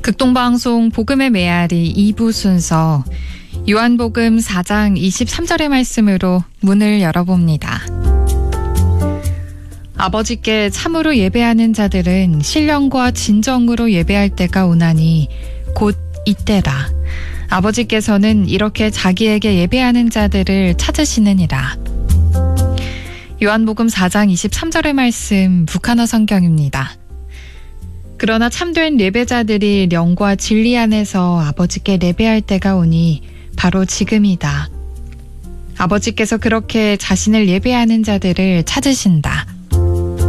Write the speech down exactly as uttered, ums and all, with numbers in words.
극동방송 복음의 메아리 이 부 순서 요한복음 사 장 이십삼 절의 말씀으로 문을 열어봅니다. 아버지께 참으로 예배하는 자들은 신령과 진정으로 예배할 때가 오나니 곧 이때라. 아버지께서는 이렇게 자기에게 예배하는 자들을 찾으시느니라. 요한복음 사 장 이십삼 절의 말씀 북한어 성경입니다. 그러나 참된 예배자들이 영과 진리 안에서 아버지께 예배할 때가 오니 바로 지금이다. 아버지께서 그렇게 자신을 예배하는 자들을 찾으신다.